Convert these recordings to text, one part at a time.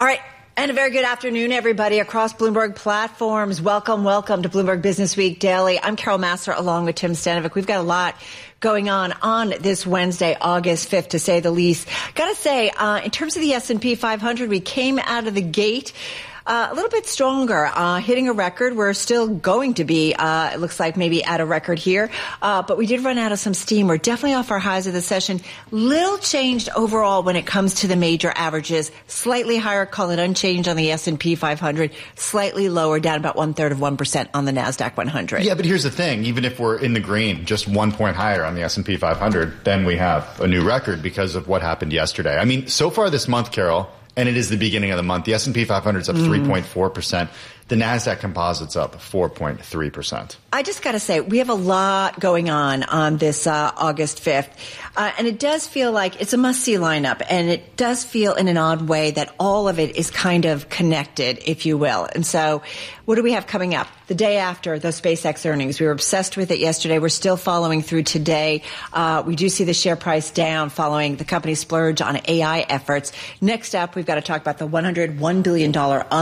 All right. And a very good afternoon, everybody, across Bloomberg platforms. Welcome to Bloomberg Business Week Daily. I'm Carol Massar along with Tim Stanovic. We've got a lot going on this Wednesday, August 5th, to say the least. Got to say, in terms of the S&P 500, we came out of the gate a little bit stronger, hitting a record. We're still going to be, it looks like, maybe at a record here. But we did run out of some steam. We're definitely off our highs of the session. Little changed overall when it comes to the major averages. Slightly higher, call it unchanged on the S&P 500. Slightly lower, down about 1/3 on the NASDAQ 100. Yeah, but here's the thing. Even if we're in the green, just 1 point higher on the S&P 500, then we have a new record because of what happened yesterday. I mean, so far this month, Carol, and it is the beginning of the month, the S&P 500 is up 3.4%. The NASDAQ Composite's up 4.3%. I just got to say, we have a lot going on this August 5th. And it does feel like it's a must-see lineup. And it does feel in an odd way that all of it is kind of connected, if you will. And so what do we have coming up? The day after those SpaceX earnings. We were obsessed with it yesterday. We're still following through today. We do see the share price down following the company's splurge on AI efforts. Next up, we've got to talk about the $101 billion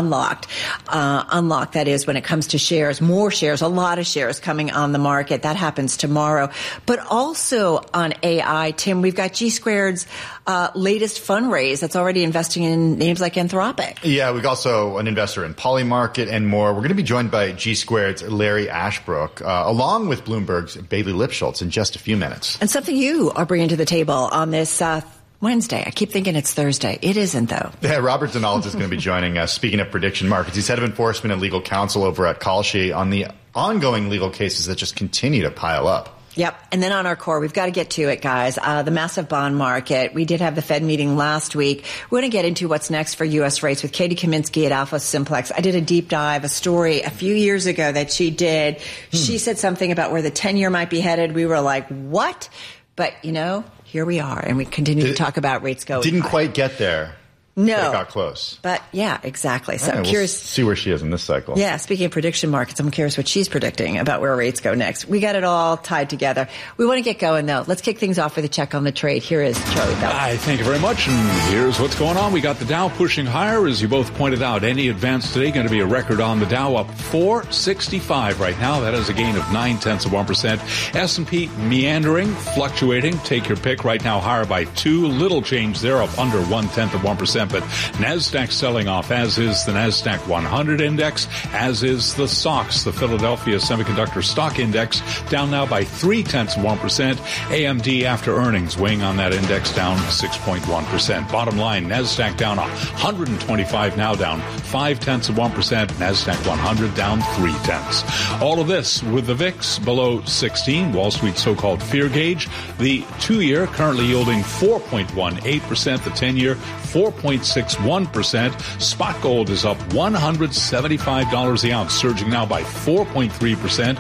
unlock, that is, when it comes to shares, more shares, a lot of shares coming on the market. That happens tomorrow. But also on AI, Tim, we've got G Squared's latest fundraise that's already investing in names like Anthropic. Yeah, we've also an investor in Polymarket and more. We're going to be joined by G Squared's Larry Ashbrook, along with Bloomberg's Bailey Lipschultz in just a few minutes. And something you are bringing to the table on this Wednesday. I keep thinking it's Thursday. It isn't, though. Yeah, Robert Donald is going to be joining us. Speaking of prediction markets, he's head of enforcement and legal counsel over at Kalshi on the ongoing legal cases that just continue to pile up. Yep. And then on our core, we've got to get to it, guys. The massive bond market. We did have the Fed meeting last week. We're going to get into what's next for U.S. rates with Katie Kaminsky at Alpha Simplex. I did a deep dive, a story a few years ago that she did. She said something about where the 10-year might be headed. We were like, what? But, you know, here we are, and we continue to talk about rates going Didn't high. Quite get there. No. But it got close. But, yeah, exactly. So I'm we'll curious. See where she is in this cycle. Yeah, speaking of prediction markets, I'm curious what she's predicting about where rates go next. We got it all tied together. We want to get going, though. Let's kick things off with a check on the trade. Here is Charlie Bell. Hi, thank you very much. And here's what's going on. We got the Dow pushing higher, as you both pointed out. Any advance today going to be a record on the Dow, up 465 right now. That is a gain of 0.9%. S&P meandering, fluctuating. Take your pick. Right now higher by 2. Little change there, up under 0.1%. But NASDAQ selling off, as is the NASDAQ 100 index, as is the SOX, the Philadelphia Semiconductor Stock Index, down now by 0.3%. AMD after earnings weighing on that index, down 6.1%. Bottom line, NASDAQ down 125 now, down 0.5%. NASDAQ 100 down 0.3. All of this with the VIX below 16, Wall Street's so-called fear gauge. The 2-year currently yielding 4.18%, the 10-year 4.61%. Spot gold is up $175 the ounce, surging now by 4.3%,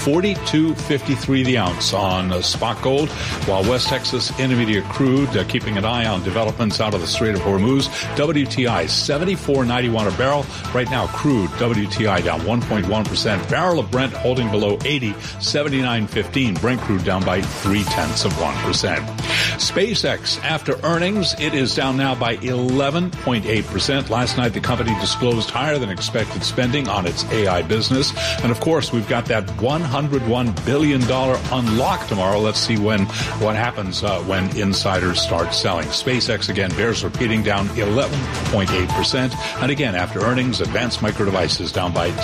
$42.53 the ounce on spot gold, while West Texas Intermediate crude keeping an eye on developments out of the Strait of Hormuz. WTI $74.91 a barrel. Right now, crude WTI down 1.1%. Barrel of Brent holding below 80, $79.15. Brent crude down by 0.3%. SpaceX after earnings, it is down now by 11.8%. Last night, the company disclosed higher than expected spending on its AI business. And of course, we've got that $101 billion unlock tomorrow. Let's see what happens when insiders start selling. SpaceX, again, bears repeating, down 11.8%. And again, after earnings, Advanced Micro Devices down by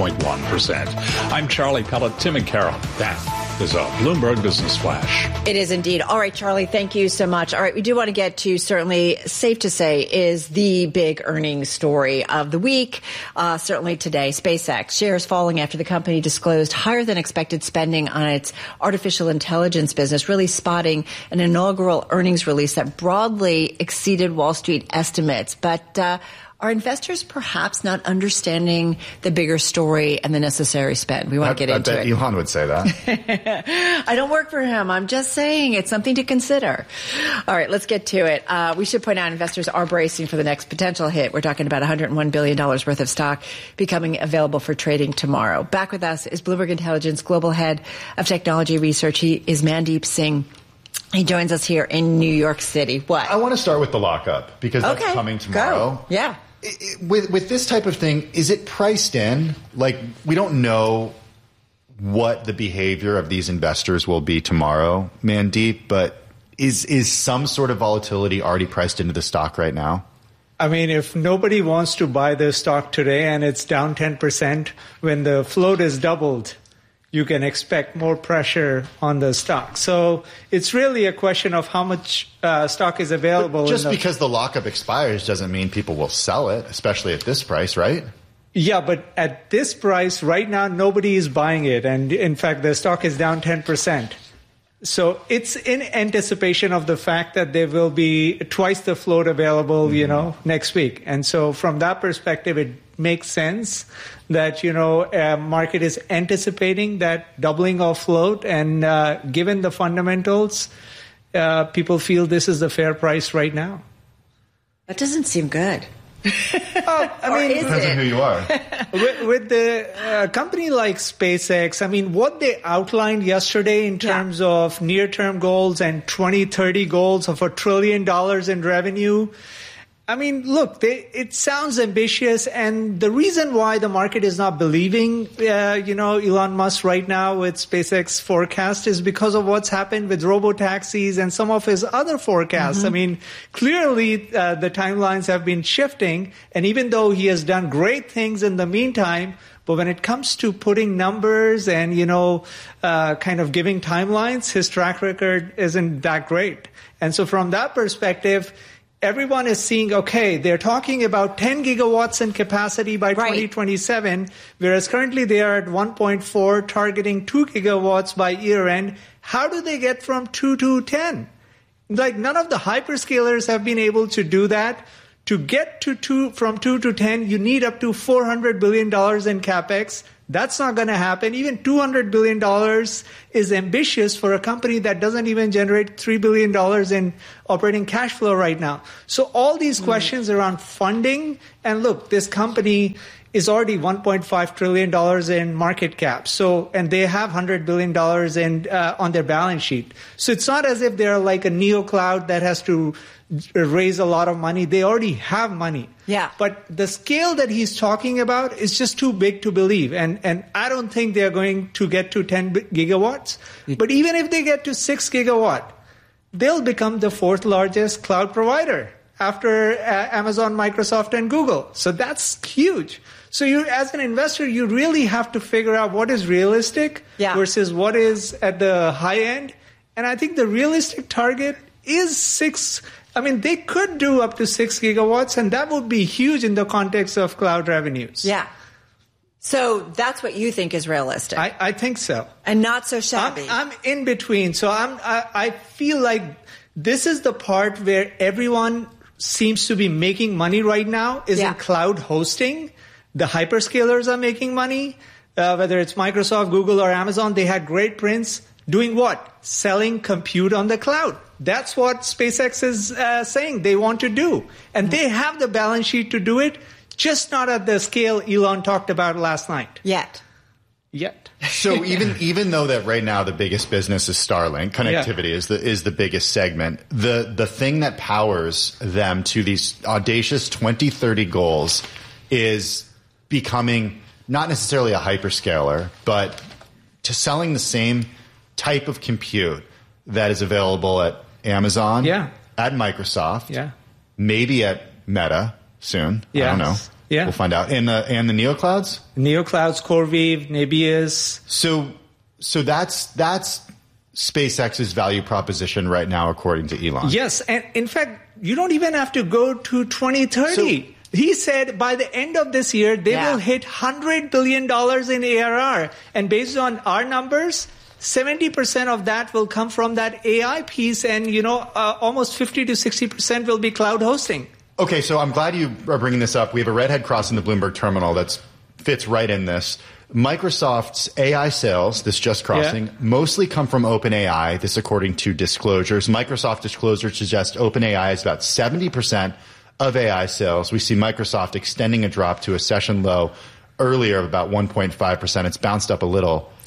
6.1%. I'm Charlie Pellet, Tim and Carol. That is a Bloomberg Business Flash. It is indeed. All right, Charlie, thank you so much. All right, we do want to get to, certainly safe to say, is the big earnings story of the week. Certainly today, SpaceX shares falling after the company disclosed higher than expected spending on its artificial intelligence business, really spotting an inaugural earnings release that broadly exceeded Wall Street estimates. But are investors perhaps not understanding the bigger story and the necessary spend? We want to get into it. I bet Elon would say that. I don't work for him. I'm just saying it's something to consider. All right, let's get to it. We should point out investors are bracing for the next potential hit. We're talking about $101 billion worth of stock becoming available for trading tomorrow. Back with us is Bloomberg Intelligence Global Head of Technology Research. He is Mandeep Singh. He joins us here in New York City. What? I want to start with the lockup because that's coming tomorrow. Go. Yeah. With this type of thing, is it priced in? Like, we don't know what the behavior of these investors will be tomorrow, Mandeep, but is some sort of volatility already priced into the stock right now? I mean, if nobody wants to buy the stock today and it's down 10%, when the float is doubled, you can expect more pressure on the stock. So it's really a question of how much stock is available. But just because the lockup expires doesn't mean people will sell it, especially at this price, right? Yeah, but at this price right now, nobody is buying it. And in fact, the stock is down 10%. So it's in anticipation of the fact that there will be twice the float available, next week. And so from that perspective, it makes sense that, market is anticipating that doubling of float. And given the fundamentals, people feel this is the fair price right now. That doesn't seem good. Depends on who you are. With the company like SpaceX, I mean, what they outlined yesterday in terms of near-term goals and 2030 goals of $1 trillion in revenue, I mean, look, it sounds ambitious, and the reason why the market is not believing, Elon Musk right now with SpaceX forecast is because of what's happened with robotaxis and some of his other forecasts. I mean, clearly the timelines have been shifting, and even though he has done great things in the meantime, but when it comes to putting numbers and, kind of giving timelines, his track record isn't that great. And so from that perspective, everyone is seeing, okay, they're talking about 10 gigawatts in capacity by 2027, whereas currently they are at 1.4, targeting 2 gigawatts by year end. How do they get from 2 to 10? Like, none of the hyperscalers have been able to do that. To get from 2 to 10, you need up to $400 billion in capex. That's not going to happen. Even $200 billion is ambitious for a company that doesn't even generate $3 billion in operating cash flow right now. So all these questions around funding, and look, this company is already $1.5 trillion in market cap. So, and they have $100 billion on their balance sheet. So it's not as if they're like a neocloud that has to raise a lot of money. They already have money. Yeah. But the scale that he's talking about is just too big to believe. And I don't think they're going to get to 10 gigawatts. But even if they get to 6 gigawatt, they'll become the fourth largest cloud provider after Amazon, Microsoft, and Google. So that's huge. So you, as an investor, you really have to figure out what is realistic versus what is at the high end. And I think the realistic target is 6. I mean, they could do up to 6 gigawatts, and that would be huge in the context of cloud revenues. Yeah. So that's what you think is realistic. I think so. And not so shabby. I'm in between. So I feel like this is the part where everyone seems to be making money right now is in cloud hosting. The hyperscalers are making money, whether it's Microsoft, Google, or Amazon. They had great prints. Doing what? Selling compute on the cloud. That's what SpaceX is saying they want to do. And they have the balance sheet to do it, just not at the scale Elon talked about last night. Yet. So even though that right now the biggest business is Starlink, connectivity is the biggest segment, the thing that powers them to these audacious 2030 goals is becoming not necessarily a hyperscaler, but to selling the same type of compute that is available at Amazon, at Microsoft, maybe at Meta soon. I don't know. Yeah. We'll find out. And the neoclouds? Neoclouds, CoreWeave, Nebius. So that's SpaceX's value proposition right now, according to Elon. Yes. And in fact, you don't even have to go to 2030. He said by the end of this year, they will hit $100 billion in ARR. And based on our numbers, 70% of that will come from that AI piece, and almost 50 to 60% will be cloud hosting. Okay, so I'm glad you are bringing this up. We have a redhead crossing the Bloomberg terminal that fits right in this. Microsoft's AI sales, this just crossing, mostly come from OpenAI, this according to disclosures. Microsoft disclosures suggest OpenAI is about 70% of AI sales. We see Microsoft extending a drop to a session low earlier of about 1.5%. It's bounced up a little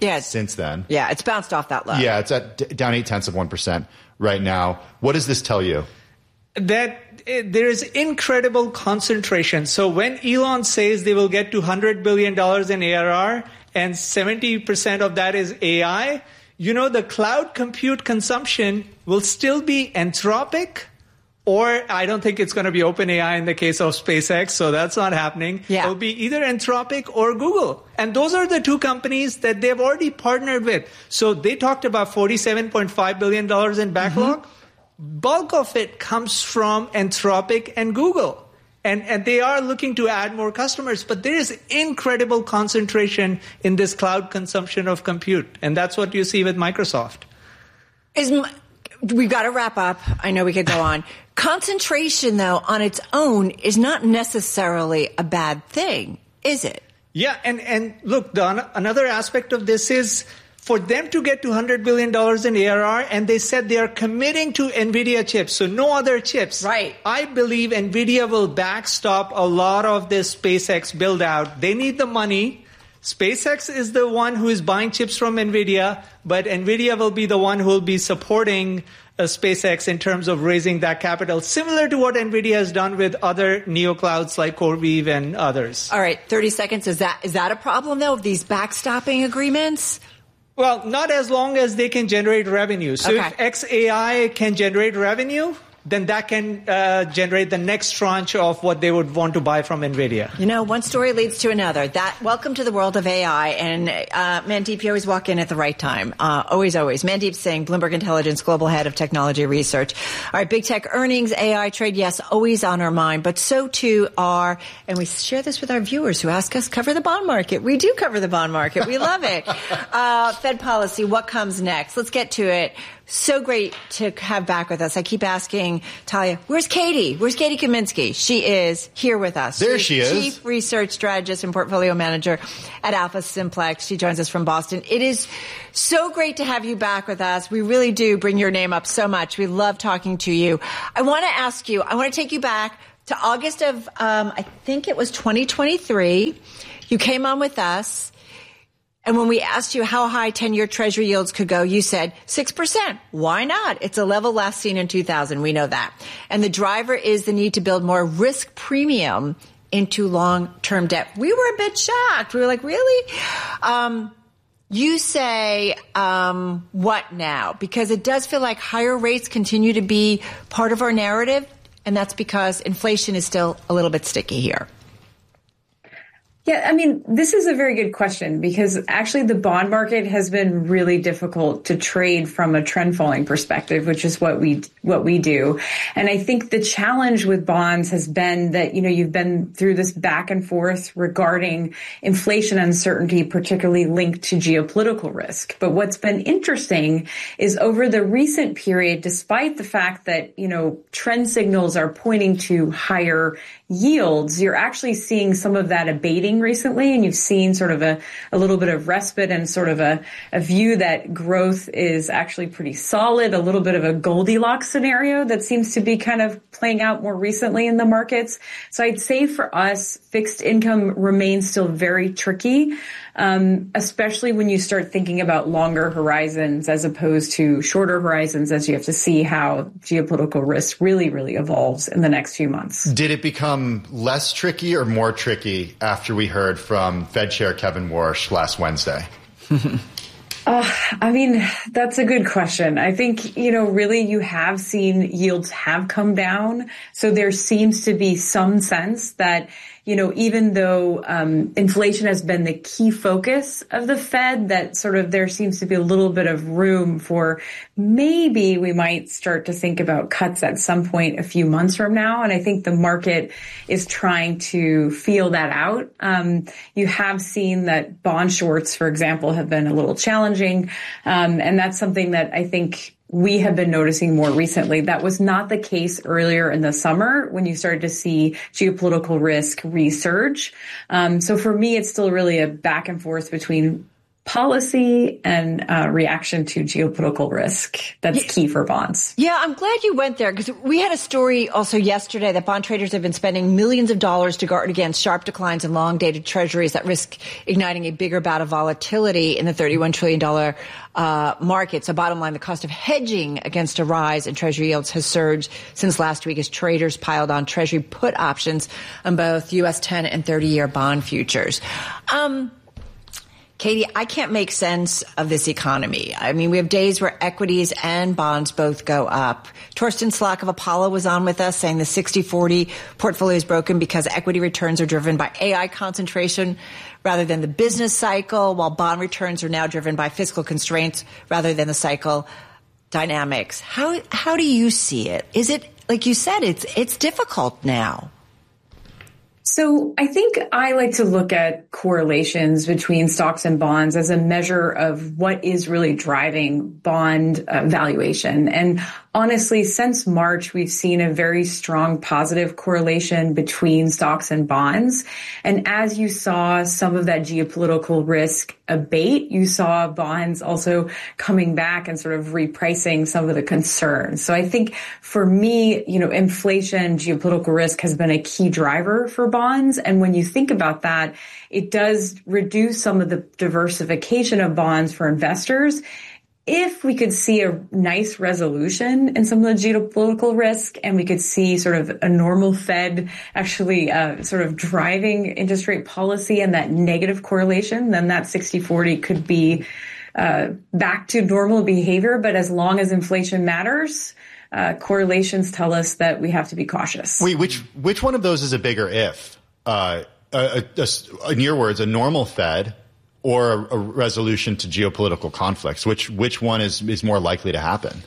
since then. Yeah, it's bounced off that low. Yeah, it's at down 0.8% right now. What does this tell you? That there is incredible concentration. So when Elon says they will get to $100 billion in ARR and 70% of that is AI, the cloud compute consumption will still be Anthropic, or I don't think it's going to be OpenAI in the case of SpaceX, so that's not happening. Yeah. It'll be either Anthropic or Google. And those are the two companies that they've already partnered with. So they talked about $47.5 billion in backlog. Bulk of it comes from Anthropic and Google. And they are looking to add more customers, but there is incredible concentration in this cloud consumption of compute. And that's what you see with Microsoft. We've got to wrap up. I know we could go on. Concentration, though, on its own is not necessarily a bad thing, is it? Yeah, and look, another aspect of this is for them to get to $100 billion in ARR, and they said they are committing to NVIDIA chips, so no other chips. Right. I believe NVIDIA will backstop a lot of this SpaceX build-out. They need the money. SpaceX is the one who is buying chips from NVIDIA, but NVIDIA will be the one who will be supporting SpaceX in terms of raising that capital, similar to what NVIDIA has done with other neoclouds like CoreWeave and others. All right, 30 seconds. Is that a problem, though, of these backstopping agreements? Well, not as long as they can generate revenue. So Okay. if xAI can generate revenue, then that can generate the next tranche of what they would want to buy from NVIDIA. One story leads to another. Welcome to the world of AI. And Mandeep, you always walk in at the right time. Always. Mandeep Singh, Bloomberg Intelligence Global Head of Technology Research. All right, big tech earnings, AI trade, yes, always on our mind. But so too are, and we share this with our viewers who ask us, cover the bond market. We do cover the bond market. We love it. Fed policy, what comes next? Let's get to it. So great to have back with us. I keep asking Talia, where's Katie? Where's Katie Kaminsky? She is here with us. There she is. Chief Research Strategist and Portfolio Manager at Alpha Simplex. She joins us from Boston. It is so great to have you back with us. We really do bring your name up so much. We love talking to you. I want to take you back to August of, I think it was 2023. You came on with us. And when we asked you how high 10-year Treasury yields could go, you said 6%. Why not? It's a level last seen in 2000. We know that. And the driver is the need to build more risk premium into long-term debt. We were a bit shocked. We were like, really? You say, what now? Because it does feel like higher rates continue to be part of our narrative, and that's because inflation is still a little bit sticky here. Yeah, I mean, this is a very good question because actually the bond market has been really difficult to trade from a trend following perspective, which is what we do. And I think the challenge with bonds has been that, you've been through this back and forth regarding inflation uncertainty, particularly linked to geopolitical risk. But what's been interesting is over the recent period, despite the fact that, trend signals are pointing to higher yields, you're actually seeing some of that abating recently, and you've seen sort of a little bit of respite and sort of a view that growth is actually pretty solid, a little bit of a Goldilocks scenario that seems to be kind of playing out more recently in the markets. So I'd say for us, fixed income remains still very tricky, especially when you start thinking about longer horizons as opposed to shorter horizons, as you have to see how geopolitical risk really, really evolves in the next few months. Did it become less tricky or more tricky after we heard from Fed Chair Kevin Warsh last Wednesday? I mean, that's a good question. I think, really you have seen yields have come down. So there seems to be some sense that, even though inflation has been the key focus of the Fed, that sort of there seems to be a little bit of room for maybe we might start to think about cuts at some point a few months from now. And I think the market is trying to feel that out. You have seen that bond shorts, for example, have been a little challenging. And that's something that I think we have been noticing more recently. That was not the case earlier in the summer when you started to see geopolitical risk resurge. So for me, it's still really a back and forth between policy and reaction to geopolitical risk. That's key for bonds. Yeah, I'm glad you went there because we had a story also yesterday that bond traders have been spending millions of dollars to guard against sharp declines in long-dated treasuries that risk igniting a bigger bout of volatility in the $31 trillion market. So bottom line, the cost of hedging against a rise in treasury yields has surged since last week as traders piled on treasury put options on both U.S. 10 and 30-year bond futures. Katie, I can't make sense of this economy. I mean, we have days where equities and bonds both go up. Torsten Slok of Apollo was on with us saying the 60-40 portfolio is broken because equity returns are driven by AI concentration rather than the business cycle, while bond returns are now driven by fiscal constraints rather than the cycle dynamics. How do you see it? Is it, like you said, it's difficult now? So I think I like to look at correlations between stocks and bonds as a measure of what is really driving bond valuation. And honestly, since March, we've seen a very strong positive correlation between stocks and bonds. And as you saw some of that geopolitical risk abate, you saw bonds also coming back and sort of repricing some of the concerns. So I think for me, inflation, geopolitical risk has been a key driver for bonds. And when you think about that, it does reduce some of the diversification of bonds for investors. If we could see a nice resolution in some of the geopolitical risk and we could see sort of a normal Fed actually sort of driving interest rate policy and that negative correlation, then that 60-40 could be back to normal behavior. But as long as inflation matters, correlations tell us that we have to be cautious. Wait, which one of those is a bigger if? In your words, a normal Fed or a resolution to geopolitical conflicts? Which one is more likely to happen?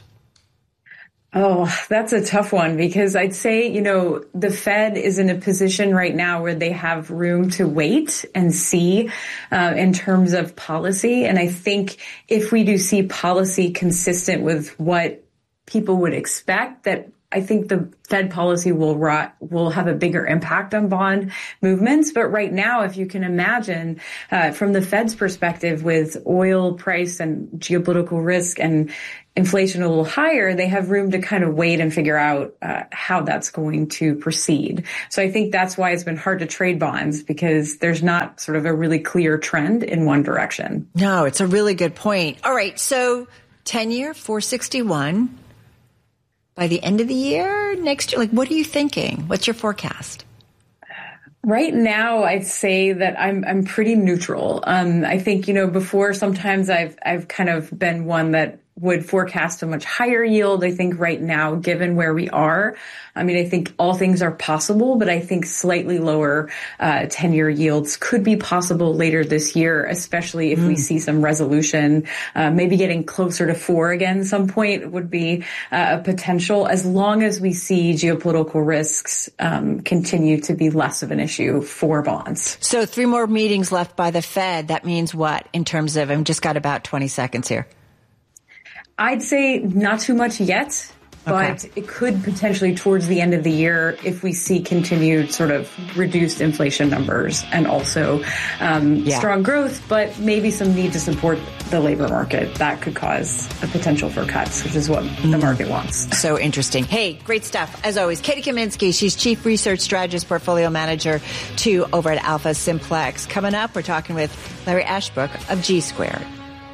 Oh, that's a tough one because I'd say, the Fed is in a position right now where they have room to wait and see in terms of policy. And I think if we do see policy consistent with what people would expect, that I think the Fed policy will have a bigger impact on bond movements. But right now, if you can imagine, from the Fed's perspective, with oil price and geopolitical risk and inflation a little higher, they have room to kind of wait and figure out how that's going to proceed. So I think that's why it's been hard to trade bonds, because there's not sort of a really clear trend in one direction. No, it's a really good point. All right, so 10-year, 461. By the end of the year, next year, what are you thinking? What's your forecast? Right now, I'd say that I'm pretty neutral. I think, before sometimes I've kind of been one that would forecast a much higher yield. I think right now, given where we are, I think all things are possible, but I think slightly lower 10-year yields could be possible later this year, especially if we see some resolution. Maybe getting closer to 4 again some point would be a potential, as long as we see geopolitical risks continue to be less of an issue for bonds. So 3 more meetings left by the Fed. That means what in terms of, I've just got about 20 seconds here. I'd say not too much yet, but it could potentially towards the end of the year if we see continued sort of reduced inflation numbers and also strong growth, but maybe some need to support the labor market. That could cause a potential for cuts, which is what the market wants. So interesting. Hey, great stuff. As always, Katie Kaminsky, she's Chief Research Strategist, Portfolio Manager over at Alpha Simplex. Coming up, we're talking with Larry Ashbrook of G Squared.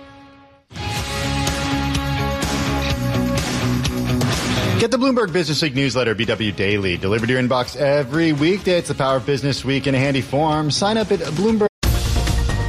Get the Bloomberg Business Week newsletter, BW Daily, delivered to your inbox every weekday. It's the Power of Business Week in a handy form. Sign up at Bloomberg.